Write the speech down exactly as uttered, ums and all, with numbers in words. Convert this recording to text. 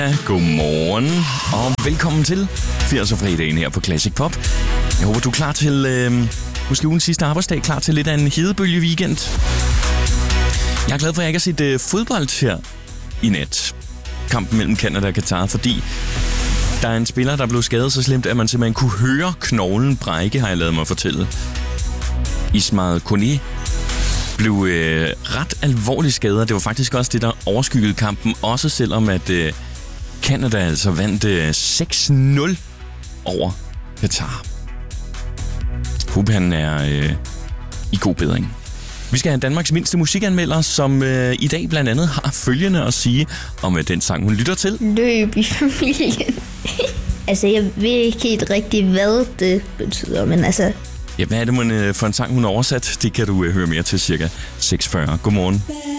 Godmorgen og velkommen til firserne-fredagen her på Classic Pop. Jeg håber, du er klar til, øh, måske ugens sidste arbejdsdag, klar til lidt af en hedebølge-weekend. Jeg er glad for, at jeg ikke har set øh, fodbold her i nat. Kampen mellem Canada og Qatar, fordi der er en spiller, der blev skadet så slemt, at man simpelthen kunne høre knoglen brække, har jeg lavet mig fortælle. Ismail Koné blev øh, ret alvorligt skadet. Det var faktisk også det, der overskyggede kampen, også selvom at øh, Canada altså vandt øh, seks nul over Qatar. Håber han er øh, i god bedring. Vi skal have Danmarks mindste musikanmelder, som øh, i dag blandt andet har følgende at sige om øh, den sang, hun lytter til. Løb i familien. Altså, jeg ved ikke helt rigtigt, hvad det betyder, men altså... Ja, hvad er det for en sang, hun har oversat? Det kan du øh, høre mere til cirka seks fyrre. Godmorgen.